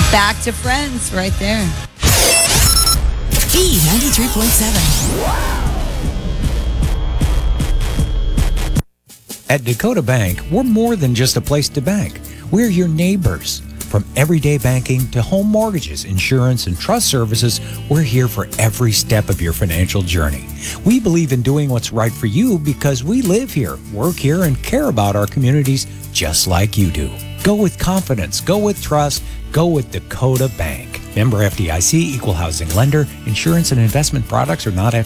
Back to Friends right there. B93.7. At Dakota Bank, we're more than just a place to bank. We're your neighbors. From everyday banking to home mortgages, insurance, and trust services, we're here for every step of your financial journey. We believe in doing what's right for you because we live here, work here, and care about our communities just like you do. Go with confidence. Go with trust. Go with Dakota Bank. Member FDIC, equal housing lender. Insurance and investment products are not